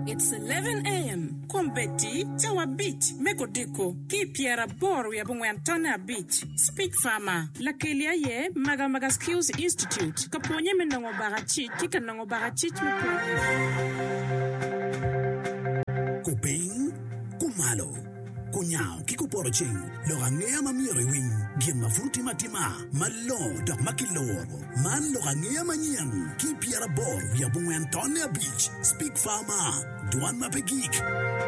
It's 11 a.m. Kumbeti, Tawa Beach, Mekodiko, Kipiera Bor, Yabungwantona Beach, Speak Farmer, Lakelia Ye, Maga Skills Institute, Kaponye Menongo Barachi, Kikanongo Barachi, Kuping, Kumalo. Kunyao kikuporoching lorangea mamiri wing gima fruti matima malo dok makiloro man lorangea manyan kipiara bor ya bungu Antonia Beach Speak Farmer Duan Mapegik.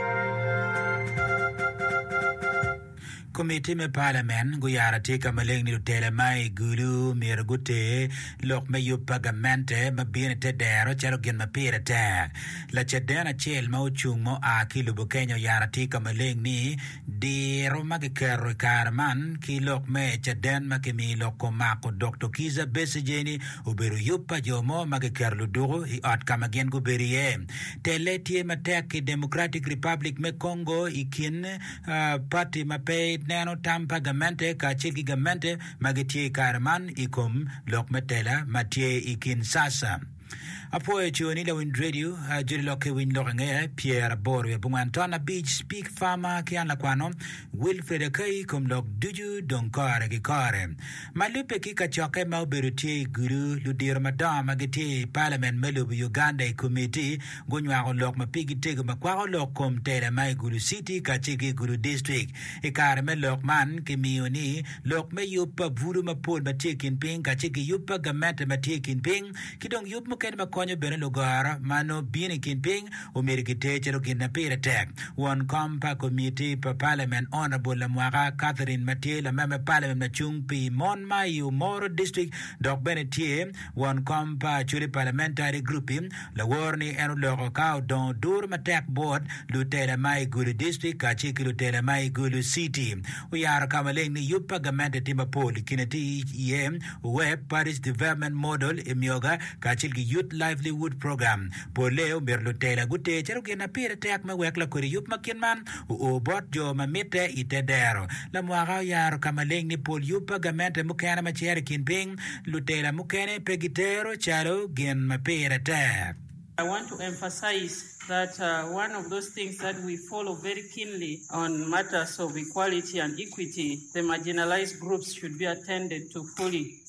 Committee me parliament guyara tika maleng ni tele mai gulu mirgute lok me yupagamente mabine te dero chalo gen mapira te la chedena chel ma uchung mo a kilu bukenyo yara tika maleng ni dero magikero karman ki lok me cheden makimi loko mako Dr. Kiza Besijeni uberu yupa jomo magikero duro I at kamagen guberie tele tie mateki Democratic Republic me Congo ikin party mape nano tampa gamente ka chilki gamente magitie karman ikum lokmetela matie ikin sasa apoe chuoni la wind radio jiri loke win lokange Pierre Boru Bungantona Beach Speak Farmer kian la kwano Wilfred Kai kum lok duju donkare kikare malupe kika choke mauberutie guru ludir madama giti parliament melubu Uganda committee gonwa lok mapigi tego makwa lok kom tele mai guru city ka chiki guru district ikare me lok man kimioni lok me yupa vuru mapol matekin ping ka chiki yupa gamente matekin ping kidong yup muken konyo bene lugar mano bini kinping umirikite chero kinapira tek one compa committee pa parliament honorable la mwaka Catherine Mathieu la meme parliament na chungpi mon mayu moro district dok bene tie one compa churi parliamentary group la warni enu loko kao don dur matek board lutela mai gulu district ka chiki lutela mai gulu city uyara kamaleng ni yupa gamente timba poli kinati ye web Paris development model imyoga ka chiki youth livelihood program poleo merlotela gute chero gena pire tek me wekla kuri yup makinman o bot jo mamite itedero la mwaga yaro kamaleng ni pol yupa gamente mukena machere kinping lutela mukene pegitero chalo gen mapire tek. I want to emphasize that one of those things that we follow very keenly on matters of equality and equity, the marginalized groups should be attended to fully.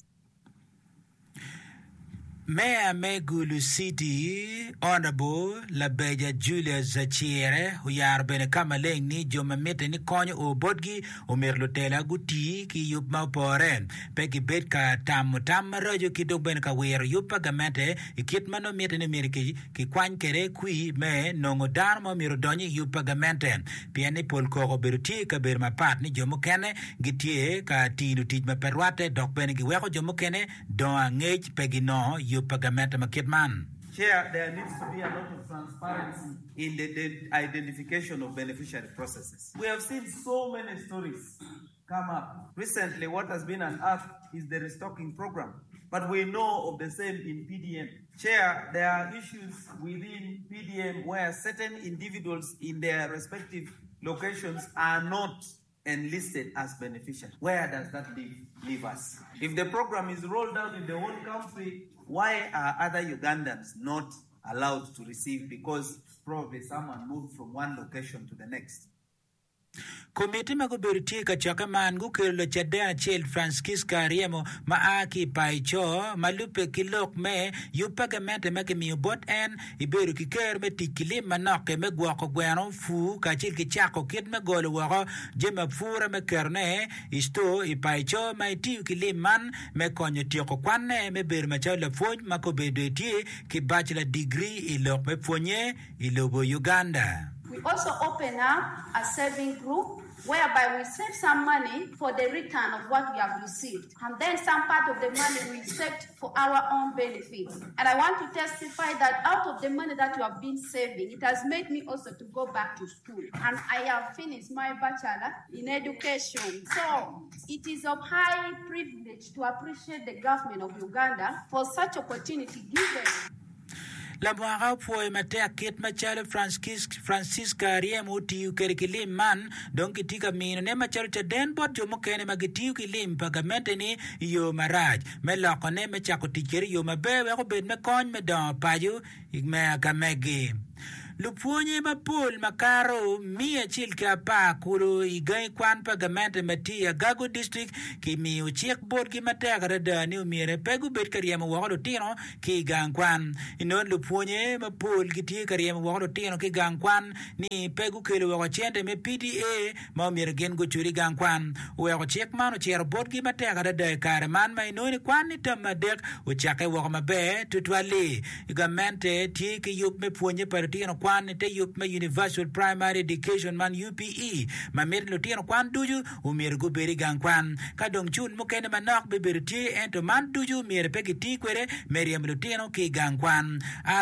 Mayor Megulu City Honorable Labeja Julius Zachiere huyar bene kamaleng ni joma mete ni konyo o bodgi o merlotela guti ki yup maupore peki bet ka tam rajo ki dog bene ka wer yupa gamente ikit mano mete ni miriki ki kwany kere kui me nongo dar mo miro donyi yupa gamente piani pol koko beruti ka ber mapat ni jomo kene gitie ka tinu tij maperwate dok bene ki weko jomo kene don angej pegi no Chair, there needs to be a lot of transparency in the identification of beneficiary processes. We have seen so many stories come up. Recently, what has been unearthed is the restocking program, but we know of the same in PDM. Chair, there are issues within PDM where certain individuals in their respective locations are not enlisted as beneficiaries. Where does that leave us? If the program is rolled out in the whole country, why are other Ugandans not allowed to receive? Because probably someone moved from one location to the next. Committee maguberti ka chakaman gukelo chadena chel Francisca Riemo maaki paicho malupe kilok me yupagamente makimi bot en iberu kiker me tikili manoke me gwako gwano fu ka chil ki chako kit me golo wako jema fura me kerne isto ipaicho maiti kiliman me konyo tioko kwane me beru macho la foj makobedeti ki bachelor degree ilok me fonye ilobo Uganda. We also open up a saving group whereby we save some money for the return of what we have received. And then some part of the money we saved for our own benefits. And I want to testify that out of the money that you have been saving, it has made me also to go back to school. And I have finished my bachelor in education. So it is of high privilege to appreciate the government of Uganda for such opportunity given. La mwaka fue matea kit machalo Francisca Riemo tiu kerikili man don kitika mino ne machalo chaden bot jo mokene magitiu kilim pagamente ni yo maraj me loko ne me chako tikeri yo mabewe ako bed me kony me don payo igme akamegi lupuonye mapol makaro mia chilka pa kuro igai kwan pagamente matia Gago district ki mi uchiek board ki matagara da ni umire pegu bet kariema wako tino ki gangkwan inon lupuonye mapol ki tie kariema wako tino ki gangkwan ni pegu kelo wako chente me PTA ma umire gen go churi gangkwan wako chiek man uchier board ki matagara da karaman ma inoni kwan ni tamadek uchake wako mabe tutwali igamente tie ki yup me puonye partino kwan ni te yup me universal primary education man UPE ma mir lutino kwan duju umire go beri gangkwan kadong chun mukene manok beberti ento man duju mir pegiti kwere Meriam lutino ki gangkwan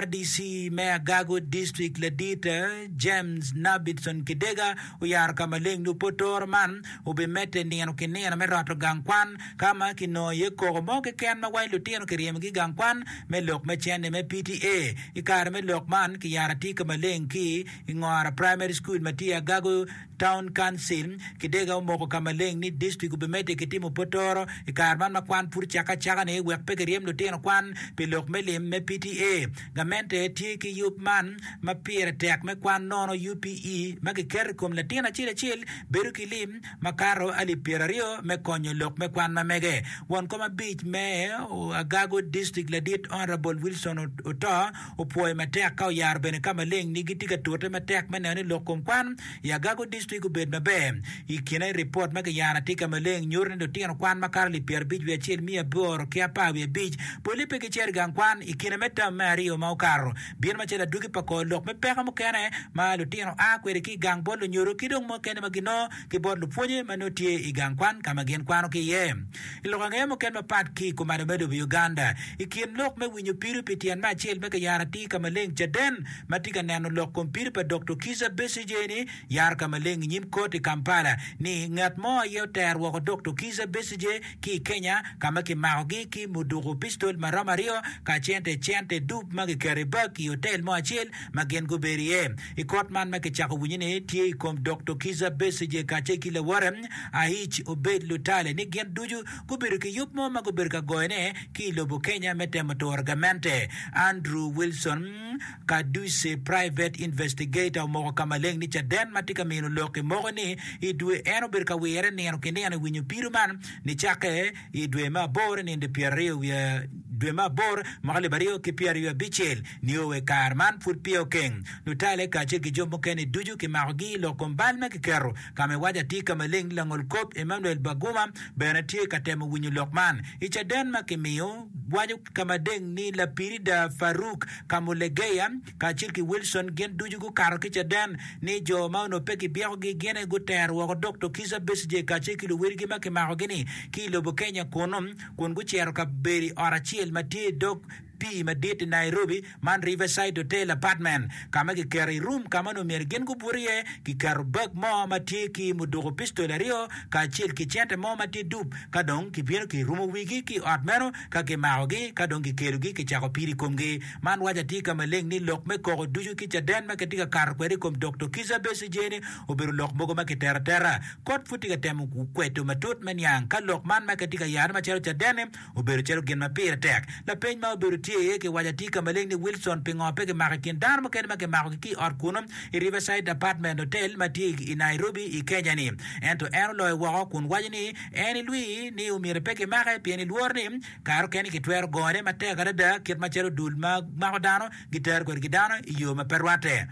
RDC Mayor Gago district ledita James Nabitson Kidega uyar kamaleng nu potor man ubemete niano kinena merato gangkwan kama kino yeko mo ke ken ma wai lutino kiriem ki gangkwan melok me chene me PTA ikar melok man ki yarati kamaleng ki ngora primary school matia Gago town council Kidega moko kamaleng ni district ubemete kitimo potoro ikarman makwan pur chaka ne wek pegeriem lutino kwan pilok melim me PTA gamente tiki yup man ma pire tek me kwan nono UPE magiker kom latina chil beru kilim makaro ali pirario me konyo lok me kwan mamege won koma beach me Gago district ladit honorable Wilson Oto opoy matek ka yar bene kamaleng ni gitika tote matek menene lokom kwan ya Gago district ubed mabe ikina report mege yana tika maleng nyurne do tino kwan makarli pier beach we chil mia bor kia pa we beach polipe ke cher gang kwan ikina meta mario maukaro bien machela dugi pako lok me peka mo kene ma lutino a kwere ki gang bolo nyoro kidong mo kene magino ki bor luponye manotie i gang kwan kama gen kwano ki ye ilokanga mo kene pat ki kumane medo Uganda ikin lok me winyo piru pitian ma chil meke yara ti kama leng chaden matika nano lok kompiri pa Dr. Kiza Besijeni yar kama leng nyim koti Kampala ni ngat mo yo ter wako Dr. Kiza Besije ki Kenya kama ki maogi ki mudugo pistol maramario ka chente dup magi kariba ki hotel mo achil magen guberie ikot man maki chako winyine tie kom Dr. Kiza Besije ka cheki le warem ahich obed lutale ni gen duju gubiru ki yup mo magubir ka goene ki lobo Kenya mete motorgamente Andrew Wilson kaduse private investigator mo kamaleng ni chaden matika minu loki mo ni idwe eno birka were ni eno kende eno winyo piruman ni chake idwe ma bor ni inde piario ya dwe ma bor makali bario ki piario bichel niwe karman pur pio keng lutale kache ki jombo kene duju ki marogi lo kombalme ki kero kame waja ti kamaleng langol kop Emmanuel Baguma benatie katemo winyo lokman ichaden makimio waju kamadeng ni la pirida Faruk kamulegeya kachil ki Wilson gen duju ku karo ki chaden ni jo mauno peki biako gi gene guter wako Dr. Kiza Besije kache ki luwirgi make marogini ki lobo Kenya konom kun guchero ka beri orachiel mati dok P madit Nairobi man Riverside Hotel apartment kama ki carry room kama no mergen ku burie ki karbak mo mati ki mudogo pistolerio ka chil ki chente mo mati dup kadong ki bieno ki rumo wiki ki atmeno ka ke maogi kadong ki kelugi ki chako piri komgi man waja ti kama leng ni lok me ko duju ki chaden ma ketika kar kweri kom Dr. Kiza Besije oberu lok mogo ma ki terra kot futi ka temu ku kweto matut menyang ka lok man ma ketika yar ma chero chaden oberu chero gen ma pira tek la pen ma oberu tie ke wajati kamaleng ni Wilson pingope ke makin dar mo ke ki orkunum i Riverside apartment hotel mati i Nairobi i Kenya ni ento loy wa kun wajini eni lui ni umire peke maka pieni luorni karo keni ki twer gone mate garada kit machero dulma makodano gitar gor gidano yo ma perwate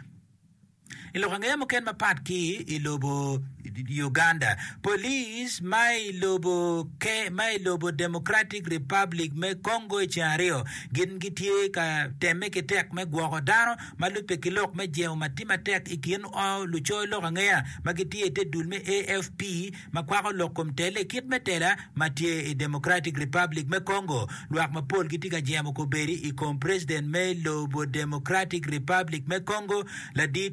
ilokanga mo ken mapat ki ilobo Uganda police mai lobo Democratic Republic me Congo chario gin gitie ka teme ke tek me gwo dano malupe kilok me jeo matima tek ikin o lucho lokanga magitie te dulme AFP makwa lokom tele kit metela matie Democratic Republic me Congo luak mapol gitika jemo ko beri i kom president me lobo Democratic Republic me Congo la dita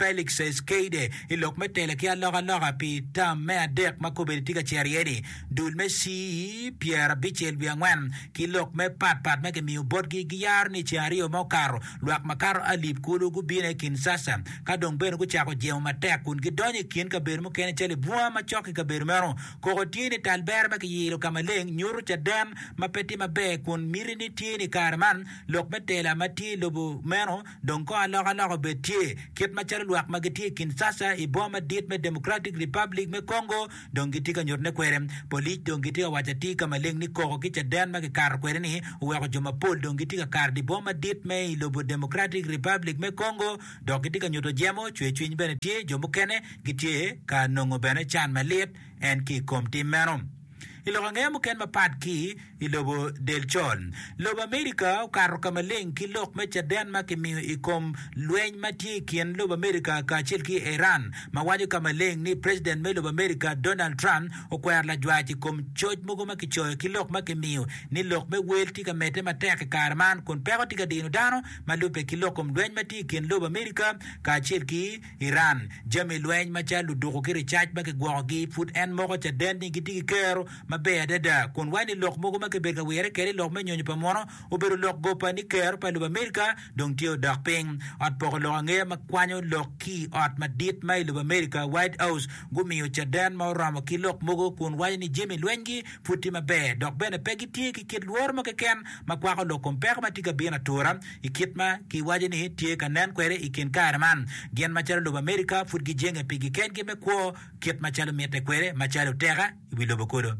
Felix Skade ilok metele kia loga pi tam me adek makubedi tika cherieni dul me si Pierre Bichel biangwan kilok me pat me ke miu bodgi giyar ni chiario mokaro luak makaro alip kulu gubine Kinshasa kadong ben ku chako jeo matek kun gidonye kin ka ber mo kene chele bua ma choki ka ber mero ko tieni talber ma ke yiro kamaleng nyuru chadam mapeti mabe kun mirini tieni karman lok metela mati lobu mero don ko aloga betie ket machar luak magiti Kinshasa iboma dit me Democratic Republic me Congo don gitika nyorne kwerem polit don gitika wachati kamaleng ni koko kicha dan ma ke kar kwereni uweko joma pol don gitika kar di boma dit me lobu Democratic Republic me Congo don gitika nyoto jemo chwe bene tie jomo kene gitie ka nongo bene chan malet en ki komti merom ilokangaya muken mapat ki ilobo del chon lobo America karo kamaleng ki lok mecha den ma ki mi ikom lwen mati kien lobo America ka chil ki Iran mawajo kamaleng ni president me lobo America Donald Trump okwer la jwaji kom choj mugo ma ki choy ki lok ma ki mi ni lok me wel ti ka mete matek karman kun pego ti ka dino dano malupe ki lokom lwen mati kien lobo America ka chil ki Iran jami lwen macha luduko ki recharge ma ki gwogi food and mogo cha den ni giti kero mabe dada kun wani lok mogo ma ke berga were kere lok me nyonyo pamono oberu lok go pa ni kero pa lobo America dong tio dakping at poko lokange makwanyo lok ki at madit may lobo America White House gumiyo cha den mauramo ki lok mogo kun wani ni Jimmy Lwengi futi mabe dok bene pegi tie ki kit luor mo ke ken makwako lokom peko matika bina tura ikit ma ki waji ni tie kanen kwere ikin karman gen machalo lobo America fut gi jenge pigi ken ki me kwo kit machalo miete kwere machalo tega ibi lobo kodo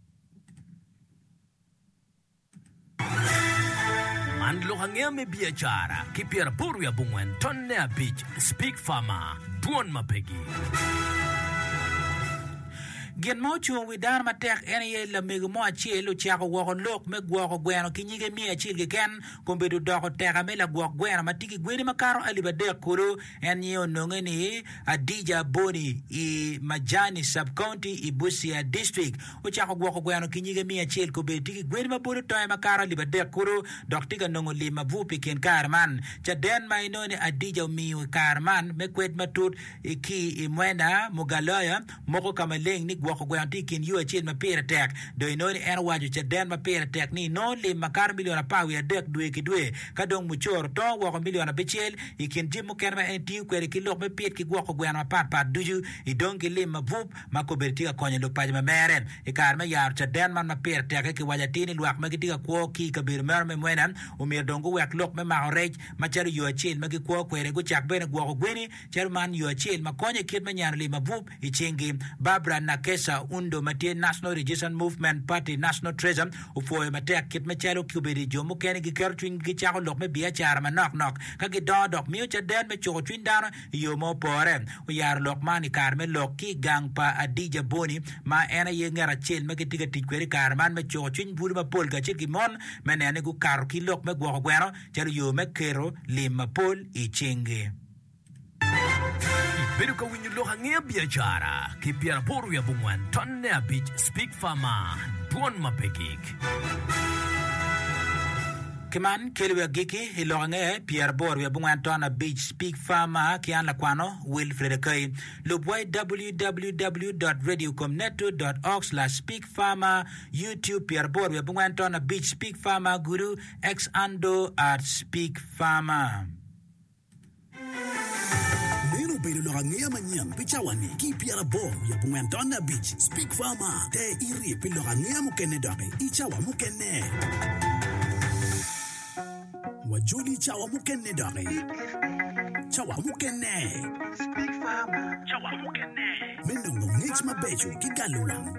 Mandlo hangea me biachara kipiara poru ya bungwen tonne a beach speak farmer duon mapegi gen mo chuo widar matek ene ye la mego mo achielo chako woko lok me gwoko gweno kinyige mi achil ge ken kombedo doko teka me la gwok gweno matiki gweni makaro alibade kuro en ye nonge ni Adija Boni I Majani Sub-County I Busia District o chako gwoko gweno kinyige mi achil kombedo tiki gweni mabodo toy makaro alibade kuro dok tika nongo li mavupi ken karman cha den ma inone Adija mi karman me kwet matut ki imwenda mugaloya moko kamaleng ni gwoko gwanti kin yu achil mapira tek do inoni en waju cha den mapira tek ni no li makar miliona pawi ya dek dwe ki dwe kadong muchor to wako miliona bichel ikin jimu kenma en tiu kwere ki lok mapit ki gwoko gwana pat duju idong ki li mavup makobertika konye luk pajma meren ikar me yar cha den man mapira tek ki wajatini luak magitika kwo ki kabir merme mwena umir dongo wek lok me mahorej macharo yu achil magi kwo kwere gu chak bene gwoko gweni charo man yu achil makonye kit manyano li mavup ichingi Barbara Nakesa undo matie National Resistance Movement Party National Treasurer ufoye matek kit machalo kubedi jomo kene gi kertwin gi chako lok me bia chara ma nok ka gi dodok miyo cha den me choko twin dano yo mo pore u yar lok mani kar me lok ki gang pa Adija Boni ma ena ye ngara chel me ki tiga tikweri kar man me choko twin buri ma pol ka chit ki mon me nene gu karo ki lok me gwoko gweno chalo yo me kero lima pol I chingi Pero ka winyo lo hangea biachara kipiara poru ya bungwan tonne a beach speak farmer duon mapegik Kiman kelwe giki ilonge Pierre Bor ya bungwan tona beach speak farmer kian la kwano Wilfred Kay lubway www.radiocomneto.org/speakfarmer YouTube Pierre Bor ya bungwan tona beach speak farmer guru ex ando at speak farmer pero lo gangia manyang pichawani ki Pierre Bor ya bungwentona beach speak farmer te iri pilo gangia mukene dake ichawa mukene wajuli chawa mukene dake chawa mukene speak farmer chawa mukene menongo ngich mabejo ki galulang